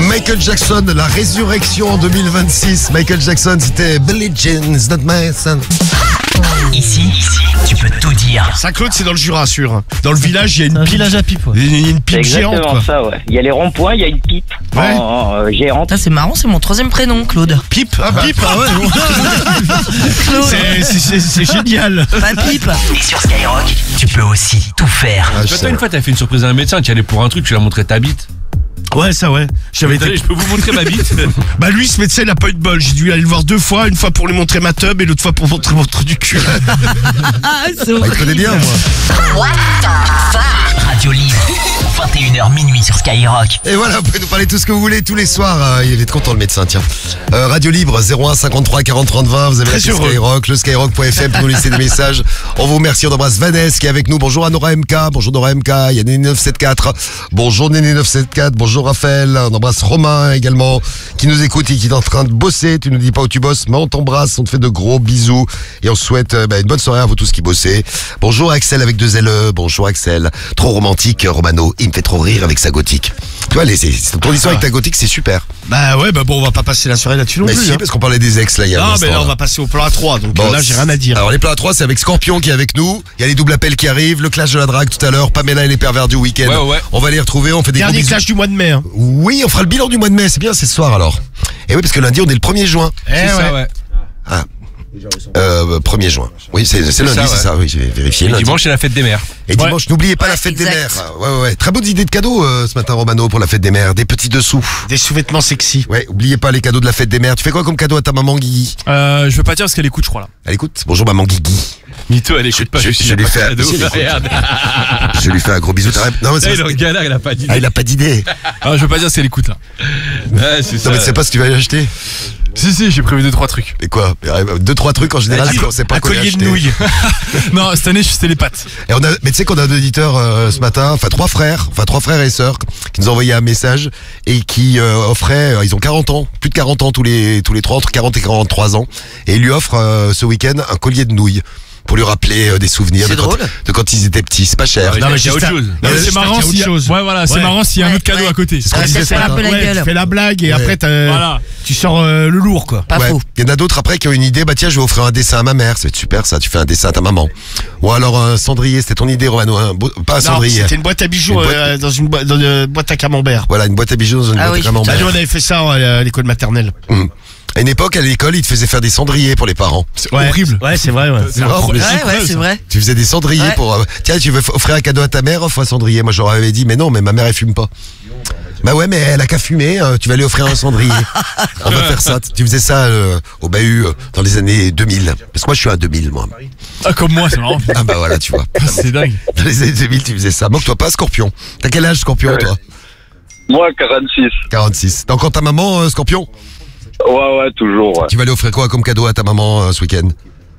Michael Jackson, la résurrection en 2026. Michael Jackson, c'était Billie Jean is not my son. Ici, tu peux tout dire. Saint-Claude, c'est dans le Jura, sûr. Dans le village, il y a une Un pipe. village à pipe, ouais. Il y a une C'est pipe géante, exactement quoi. ça, ouais. Il y a les ronds-points, il y a une pipe Ouais. géante. Ah, c'est marrant, c'est mon troisième prénom, Claude. Pipe, pipe, ah ouais. Claude, C'est génial. pas pipe. Et sur Skyrock, tu peux aussi tout faire. Ah, je Toi, sais. une fois, t'as fait une surprise à un médecin, tu allais pour un truc, tu lui as montré ta bite. Ouais, ça, ouais. J'avais Attendez, été... je peux vous montrer ma bite. Bah, lui, ce médecin, il a pas eu de bol. J'ai dû aller le voir 2 fois. Une fois pour lui montrer ma tub et l'autre fois pour montrer mon trou du cul. Ah, c'est Ah, il connaît bien, moi. Radio Libre, 21h minuit sur Skyrock. Et voilà, vous pouvez nous parler tout ce que vous voulez tous les soirs. Il est content, le médecin, tiens. Radio Libre, 01 53 40 30 20. Vous avez Très l'appli heureux. Skyrock, le skyrock.fm pour nous laisser des messages. On vous remercie, on embrasse Vanessa qui est avec nous. Bonjour à Nora MK, bonjour Nora MK. Il y a Néné 974. Bonjour Néné 974, bonjour Raphaël. On embrasse Romain également, qui nous écoute et qui est en train de bosser. Tu nous dis pas où tu bosses, mais on t'embrasse, on te fait de gros bisous. Et on souhaite une bonne soirée à vous tous qui bossez. Bonjour Axel avec 2 LE. Bonjour Axel. Trop romantique, Romano. Il me fait trop rire avec sa gothique. Tu vois, ton histoire avec ta gothique, c'est super. Bah, ouais, bah bon, on va pas passer la soirée là-dessus non Mais plus. si, hein. parce qu'on parlait des ex là, il y a un Non, instant, mais là, là. on va passer au plan A3. Donc Bon, là, j'ai rien à dire. Alors les plans à 3, c'est avec Scorpion qui est avec nous. Il y a les doubles appels qui arrivent, le clash de la drague tout à l'heure, Pamela et les pervers du week-end. Ouais. On va les retrouver, on fait des gros Dernier bisous. clash du mois de mai. Hein. Oui, on fera le bilan du mois de mai, c'est bien, c'est ce soir alors. Et oui, parce que lundi on est le 1er juin. C'est ça, ouais. 1er juin. Oui, c'est lundi, ça, ouais. c'est ça, oui, j'ai vérifié. Et lundi. dimanche, c'est la fête des mères. Et dimanche, n'oubliez pas la fête des exact. mères. Ouais. Très bonnes idées de cadeaux ce matin, Romano, pour la fête des mères. Des petits dessous. Des sous-vêtements sexy. Ouais, oubliez pas les cadeaux de la fête des mères. Tu fais quoi comme cadeau à ta maman Guigui? Je veux pas dire parce qu'elle écoute, je crois là. Elle écoute. Bonjour maman Guigui. Mytho, elle écoute pas. je il a l'ai pas fait. de cadeau. Si, elle écoute. Regarde. Je lui fais un gros bisou. Non, mais Là, il est en galère, il a pas d'idée. il a pas d'idée. Ah, je veux pas dire si elle écoute là. Ouais, c'est ça. Non, mais tu sais pas ce que tu vas lui acheter. Si, j'ai prévu 2-3 trucs. Et quoi? 2-3 trucs en général, on sait pas Un quoi lui collier de acheter. nouilles. Non, cette année, c'était les pâtes. Et mais tu sais qu'on a un auditeur ce matin, trois frères et sœurs, qui nous ont envoyé un message et qui offraient, ils ont 40 ans, plus de 40 ans tous les 3, entre 40 et 43 ans, et ils lui offrent ce week-end un collier de nouilles. Pour lui rappeler des souvenirs C'est drôle. de quand ils étaient petits. C'est pas cher. Non, mais il y a autre chose. Non, mais c'est j'espère marrant qu'il y a s'il y a... autre chose. Ouais, voilà, c'est Ouais. marrant s'il y a un Ouais, autre cadeau ouais. à côté. C'est ce qu'on Ah, disait ça ce fait un matin. peu la Ouais, gueule. tu fais la blague et Ouais. après Voilà. tu sors le lourd, quoi. Pas Ouais. faux. Il y en a d'autres après qui ont une idée, bah tiens, je vais offrir un dessin à ma mère, c'est super ça, tu fais un dessin à ta maman. Ou alors un cendrier, c'était ton idée Romano, pas un Non, cendrier. c'était une boîte à bijoux Une boîte- dans une boîte à camembert. Voilà, une boîte à bijoux dans une Ah boîte oui. à camembert. Ah, nous, on avait fait ça à l'école maternelle. À une époque, à l'école, ils te faisaient faire des cendriers pour les parents. C'est horrible. Ouais, c'est vrai, ouais. C'est vrai, horrible. Ouais, c'est vrai. tu faisais des cendriers Ouais. pour... tiens, tu veux offrir un cadeau à ta mère, offre un cendrier. Moi, j'aurais dit, mais non, mais ma mère, elle fume pas. Bah ouais, mais elle a qu'à fumer, tu vas lui offrir un cendrier. On va faire ça. Tu faisais ça au bahut dans les années 2000. Parce que moi, je suis un 2000, moi. Ah, comme moi, c'est marrant. Ah bah voilà, tu vois. C'est dingue. Dans les années 2000, tu faisais ça. Moque-toi pas, Scorpion. T'as quel âge, Scorpion, toi? Moi, 46. 46. T'as encore ta maman, Scorpion? Ouais, toujours, ouais. Tu vas lui offrir quoi comme cadeau à ta maman ce week-end?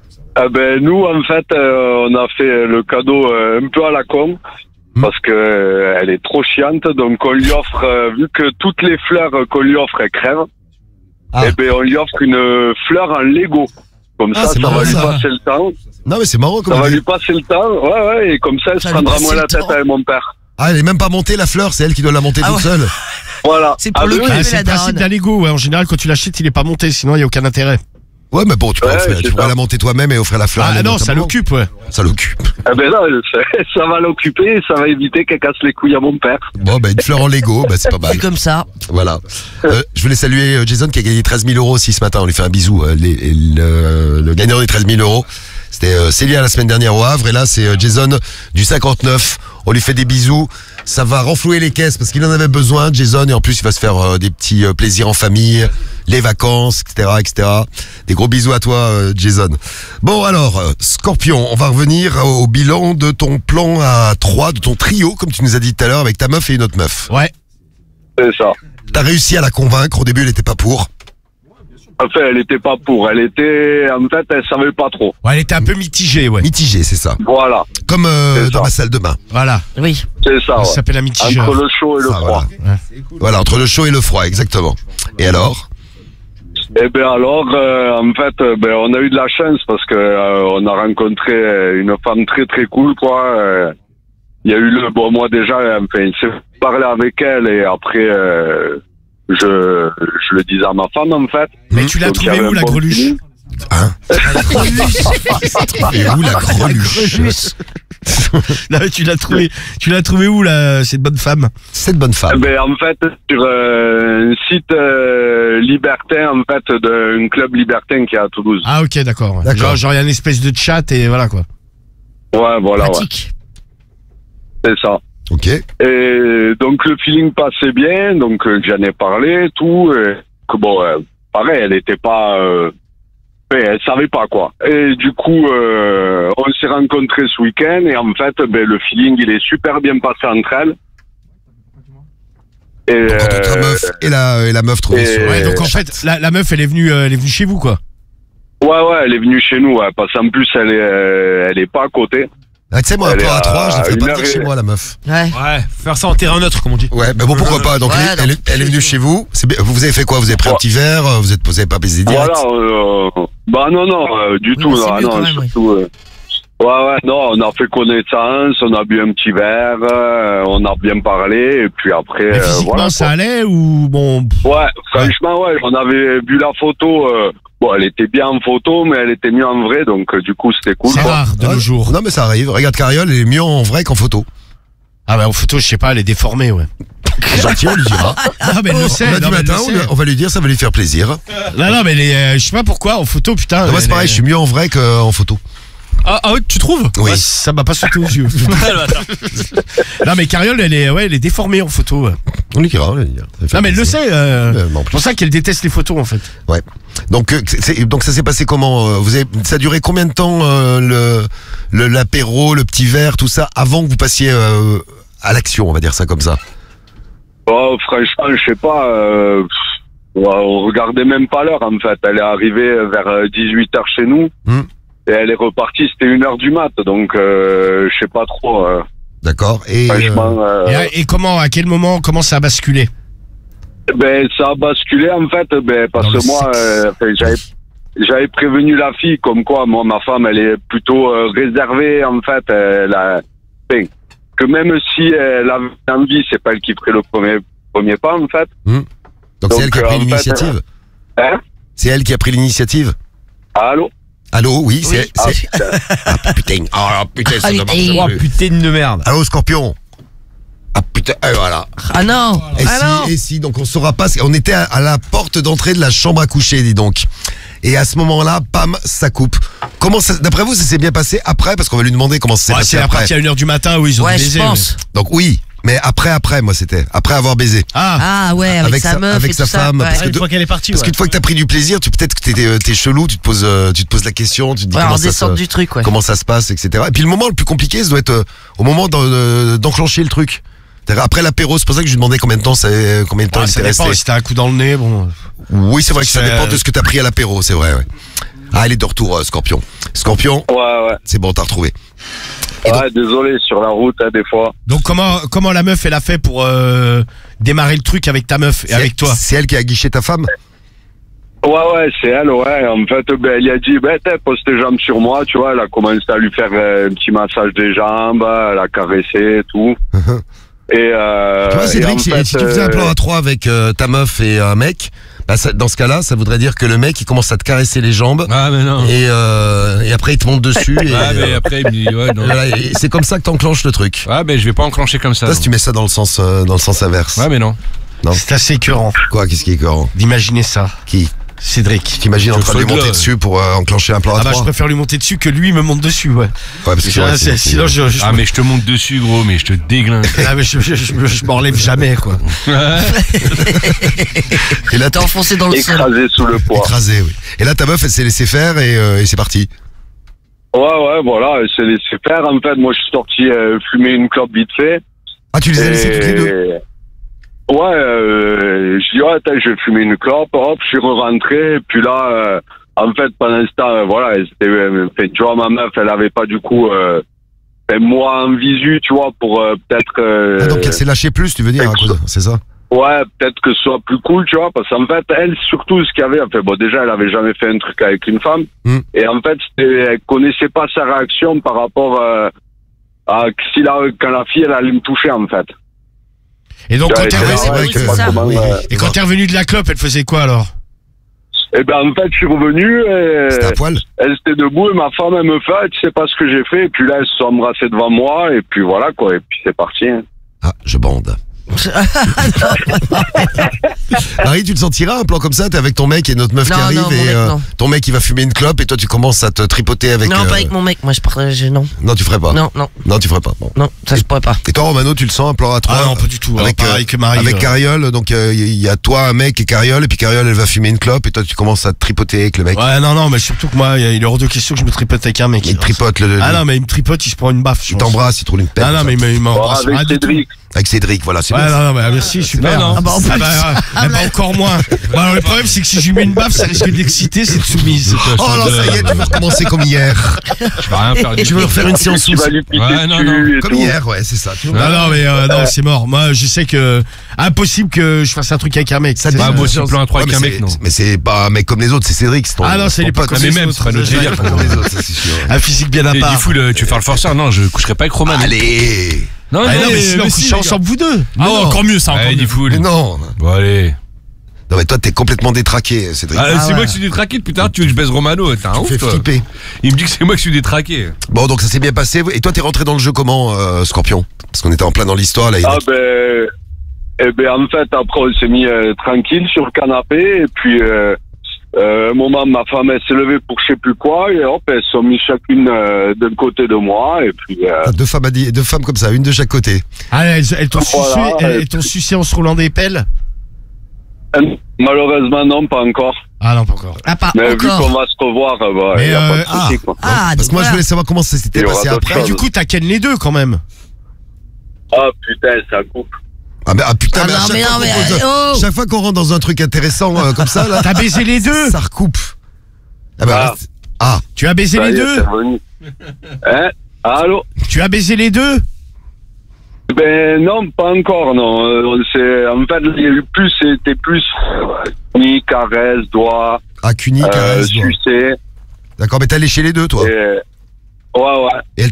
Nous, en fait, on a fait le cadeau un peu à la con, parce que elle est trop chiante, donc on lui offre, vu que toutes les fleurs qu'on lui offre, elles crèvent, Ah. on lui offre une fleur en Lego. Comme Ah, ça, c'est ça va marrant, lui ça. passer le temps. Non, mais c'est marrant comme Ça va idée. lui passer le temps, ouais, et comme ça, elle se Ça lui prendra passe moins le la tête temps. avec mon père. Ah, elle est même pas montée, la fleur, c'est elle qui doit la monter Ah toute ouais. seule. Voilà. C'est pour Ah, le oui, cul. Ah, c'est la le principe daronne. d'un Lego, ouais. En général, quand tu l'achètes, il est pas monté, sinon il n'y a aucun intérêt. Ouais, mais bon, tu Ouais, pourrais, c'est tu pourrais ça. la monter toi-même et offrir la fleur. à Ah elle, non, notamment. ça l'occupe, ouais. Ça l'occupe. non, ça va l'occuper, et ça va éviter qu'elle casse les couilles à mon père. Bon, bah, une fleur en Lego, bah, c'est pas mal. C'est comme ça. Voilà. Je voulais saluer Jason qui a gagné 13 000 € aussi ce matin. On lui fait un bisou. Le gagnant des 13 000 €. C'était Célia la semaine dernière au Havre. Et là, c'est Jason du 59. On lui fait des bisous. Ça va renflouer les caisses parce qu'il en avait besoin, Jason. Et en plus, il va se faire des petits plaisirs en famille, les vacances, etc. Des gros bisous à toi, Jason. Bon, alors, Scorpion, on va revenir au bilan de ton plan à 3, de ton trio, comme tu nous as dit tout à l'heure, avec ta meuf et une autre meuf. Ouais. C'est ça. T'as réussi à la convaincre. Au début, elle était pas pour. Enfin, elle était pas pour. En fait, elle savait pas trop. Ouais, elle était un peu mitigée, ouais. Mitigé, c'est ça. Voilà. Comme C'est dans ça. ma salle de bain. Voilà. Oui. C'est ça, Ça ouais. s'appelle un mitigeur. Entre le chaud et le Ça, froid. voilà. Voilà, entre le chaud et le froid, exactement. Et alors? Eh ben alors, en fait, on a eu de la chance parce que on a rencontré une femme très très cool, quoi. Il y a eu moi déjà, enfin, il s'est parlé avec elle et après, je le disais à ma femme, en fait. Mais tu l'as Donc, trouvé j'avais où un la bon greluche? feeling. Hein? Et où la greluche? Non, tu l'as trouvé où là, cette bonne femme? Cette bonne femme. Ben, en fait, sur un site libertin, en fait, d'un club libertin qui est à Toulouse. Ah ok, d'accord. D'accord. Genre il y a une espèce de chat et voilà quoi. Ouais, voilà, ouais, Pratique. c'est ça. Ok. Et donc le feeling passait bien, donc j'en ai parlé, tout. Et que bon, pareil, elle était pas, elle savait pas quoi. Et du coup, on s'est rencontrés ce week-end et en fait, ben le feeling il est super bien passé entre elles. Et Donc entre ta meuf et la meuf trouvée sur Ouais, les donc en chats. fait la meuf elle est venue chez vous quoi. ouais, elle est venue chez nous, ouais, parce qu'en plus elle est pas à côté. Ah, tu sais, moi, un Elle est plan à 3, je la ferais à pas une venir heure chez et- moi, la meuf. Ouais. Ouais, faire ça en terrain neutre, comme on dit. Ouais, mais bon, pourquoi pas. Donc, Ouais, elle est venue chez vous. Vous avez fait quoi? Vous avez pris un petit verre? Vous avez pas baisé direct? Voilà, bah non, du tout, mais c'est non, mieux non, quand même, surtout. Ouais, non, on a fait connaissance, on a bu un petit verre, on a bien parlé, et puis après. Mais physiquement voilà, ça quoi. allait ou bon? Ouais, franchement, ouais, on avait vu la photo. Bon, elle était bien en photo, mais elle était mieux en vrai, donc du coup, c'était cool. C'est quoi. rare de nos jours. Non, mais ça arrive. Regarde, Cariole, elle est mieux en vrai qu'en photo. Ah bah en photo je sais pas, elle est déformée ouais. Gentil, on lui dira. Ah mais elle le sait. Lundi non, mais elle matin, le sait. on va lui dire, ça va lui faire plaisir. Non mais elle est, je sais pas pourquoi en photo putain. Moi, c'est elle pareil, est- je suis mieux en vrai qu'en photo. Ah ouais, tu trouves? Oui. Ouais, ça m'a pas sauté aux yeux. Non mais Cariole elle est déformée en photo. Ouais. On lui dira, on lui dira. Ça fait Non mais elle le plaisir. sait. Mais en C'est pour ça qu'elle déteste les photos en fait. Ouais. Donc, donc ça s'est passé comment? Ça a duré combien de temps l'apéro, le petit verre, tout ça, avant que vous passiez à l'action, on va dire ça comme ça? Oh, franchement, je sais pas. On regardait même pas l'heure, en fait. Elle est arrivée vers 18h chez nous. Et elle est repartie, c'était 1h du mat. Donc, je sais pas trop. D'accord. Et Franchement. Et comment, à quel moment, comment ça a basculé? Ben, ça a basculé, en fait, parce Dans le que moi, j'avais prévenu la fille, comme quoi, moi, ma femme, elle est plutôt réservée, en fait. Que même si elle avait envie, c'est pas elle qui ferait le premier pas, en fait. donc c'est elle qui a pris en fait, l'initiative. Hein? C'est elle qui a pris l'initiative. Allô? Allô, oui, Oui. Ah putain, oh putain, ça Ah, ne marche putain. plus. putain de merde. Allô, Scorpion. Ah putain, voilà. Ah non. Et si, donc on saura pas. On était à la porte d'entrée de la chambre à coucher, dis donc. Et à ce moment-là, pam, ça coupe. Comment ça, d'après vous, ça s'est bien passé après? Parce qu'on va lui demander comment ça s'est Ouais, passé c'est la après. partie à 1h du matin où ils ont Ouais, baisé. je pense. Donc oui, mais après, moi c'était. Après avoir baisé. Ah ouais, avec sa meuf avec et sa tout ça. femme. Ouais. Parce que Une fois qu'elle est partie. Parce qu'une fois que t'as pris du plaisir, peut-être que t'es chelou, tu te poses la question, tu te dis Ouais, comment en ça descente du truc, ouais. comment ça se passe, etc. Et puis le moment le plus compliqué, ça doit être au moment d'enclencher le truc. C'est-à-dire après l'apéro, c'est pour ça que je lui demandais combien de temps il Ouais, ça était dépend, resté. si t'as un coup dans le nez, bon. Oui, c'est vrai que ça C'est- dépend de ce que t'as pris à l'apéro, c'est vrai, ouais. Ah, elle est de retour, Scorpion. Scorpion, Ouais. c'est bon, t'as retrouvé. Ouais, désolé, sur la route, hein, des fois. Donc comment la meuf elle a fait pour démarrer le truc avec ta meuf et avec toi? C'est elle qui a guiché ta femme? Ouais, c'est elle, ouais. En fait, elle lui a dit, pose tes jambes sur moi, tu vois. Elle a commencé à lui faire un petit massage des jambes, elle a caressé et tout. Et, Tu vois, et Cédric, en si fait, tu faisais un plan à 3 avec ta meuf et un mec, bah dans ce cas-là, ça voudrait dire que le mec, il commence à te caresser les jambes Ah, mais non. et après, il te monte dessus. Et, Ah, mais après, il me dit, ouais, non. voilà, et c'est comme ça que t'enclenches le truc. Ah, mais je vais pas enclencher comme ça. Toi, si tu mets ça dans le sens inverse. Ouais, mais non. C'est assez écœurant Quoi, qu'est-ce qui est écœurant? d'imaginer ça. Qui? Cédric. T'imagines en train de lui monter dessus pour enclencher un plan à Ah bah 3? je préfère lui monter dessus que lui me monte dessus, ouais. Ouais, parce que c'est vrai que Sinon je Ah, mais je te monte dessus, gros, mais je te déglingue. Ah, mais je m'enlève jamais quoi. Et là, T'es enfoncé dans le sol. écrasé sous le poids. écrasé, oui. Et là, ta meuf, elle s'est laissée faire et c'est parti. Ouais, voilà, elle s'est laissé faire. En fait, moi, je suis sorti fumer une clope vite fait. Ah, tu les as laissées toutes les deux? Ouais, je dis, attends, je vais fumer une clope. Hop, je suis rentré. Et puis là, en fait, pendant ce temps, voilà, tu vois, ma meuf, elle avait pas du coup, moi en visu, tu vois, pour peut-être. Ah, donc elle s'est lâchée plus, tu veux dire, à cause de- c'est ça? Ouais, peut-être que ce soit plus cool, tu vois, parce qu'en fait, elle, surtout, ce qu'il y avait, bon, déjà, elle avait jamais fait un truc avec une femme. Et en fait, elle connaissait pas sa réaction par rapport à quand la fille, elle allait me toucher, en fait. Et donc, quand Ouais, t'es c'est revenu, vrai, oui, je sais c'est pas ça. comment, Oui. et quand t'es revenu de la clope, elle faisait quoi alors? Eh ben, en fait, je suis revenu C'était à et poil. elle était debout et ma femme, elle me fait, ah, tu sais pas ce que j'ai fait. Et puis là, elles se sont embrassées devant moi et puis voilà, quoi. Et puis c'est parti. Hein. Ah, je bande. Marie, tu te sentiras un plan comme ça? T'es avec ton mec et notre meuf Non, qui arrive non, mon et mec, non. ton mec il va fumer une clope et toi tu commences à te tripoter avec. Non, pas avec mon mec, moi je partage. Non, Non, tu ferais pas. non, non, Non, tu ferais pas. Bon. non, ça je pourrais pas. Et toi, Romano, tu le sens un plan à trois? Ah non, pas du tout. Avec, Pareil que Marie. Avec Carriole, donc il y a toi, un mec et Carriole, et puis Carriole elle va fumer une clope et toi tu commences à te tripoter avec le mec. Ouais, non, mais surtout que moi, il est hors de question que je me tripote avec un mec. Il te tripote Ah non, mais il me tripote, il se prend une baffe. je il pense. t'embrasse, il te roule une pelle. Ah non, mais il Bon, m'embrasse. avec Rien du tout. Cédric. Avec Cédric, voilà, c'est Ouais, bien. non, mais merci, super. Non, non. Ah bah, en plus. Encore moins. Bon, alors, le problème, c'est que si je lui mets une baffe, ça risque d'exciter cette soumise. Oh là, ça y est, tu veux recommencer comme hier. Je vais rien faire du Tu veux tout. refaire une séance Tu vas lui piquer Ouais, non, dessus et comme tout. hier, ouais, c'est ça. Tu vois. Non, mais non, c'est mort. Moi, je sais que impossible que je fasse un truc avec un mec. Ça C'est- te Bah, dit moi de aussi, chance. plein à trois Ouais, avec un mais mec, non. Mais c'est pas un mec comme les autres, c'est Cédric. C'est ton, Ah non, c'est ton les pas pote. comme mais les même, autres. c'est pas notre C'est délire. pas Comme les autres, ça, c'est sûr. un physique bien à Et part. du coup, tu vas faire le forceur. Non, je coucherai pas avec Roman. Allez. Non, Ah non, mais sinon, si, couchez les gars. ensemble vous deux. Ah, ouais, encore mieux, ça, encore Allez, mieux. dis foule. Mais non. Bon, allez. Non, mais toi, t'es complètement détraqué, Cédric. Ah, c'est ouais. moi qui suis détraqué depuis tard. Tu veux que je baise Romano? T'es un Tu ouf, fais toi. flipper. Il me dit que c'est moi qui suis détraqué. Bon, donc ça s'est bien passé. Et toi, t'es rentré dans le jeu comment, Scorpion? Parce qu'on était en plein dans l'histoire, là. Ah ben, eh ben en fait après on s'est mis tranquille sur le canapé et puis un moment ma femme elle s'est levée pour je sais plus quoi et hop elles se sont mis chacune d'un côté de moi et puis T'as deux femmes comme ça, une de chaque côté. Ah, elles t'ont Voilà, sucé, elles t'ont sucé en se roulant des pelles? malheureusement non pas encore Ah non, pas encore. Ah, pas mais vu qu'on encore. va se revoir bah, Mais, y a pas de souci quoi. Ah, Parce donc que moi, je voilà. voulais savoir comment ça s'était Il y aura passé d'autres après. Et du coup, t'as ken les deux quand même. Ah putain ça coupe. Ah putain, Ah mais à non, chaque mais fois non, mais qu'on pose- oh. chaque fois qu'on rentre dans un truc intéressant comme ça, là, T'as baisé les deux? ça recoupe. Ah bah, Ah. reste- ah, Tu as baisé Ça les y est, deux? c'est revenu. Hein? Allô? Tu as baisé les deux? Ben non, pas encore, non. C'est en fait, il y a eu plus, c'était plus ni caresse, doigt, cuni, caresse, doigt. sucer. D'accord, mais t'es allé chez les deux, toi. Et, ouais. Et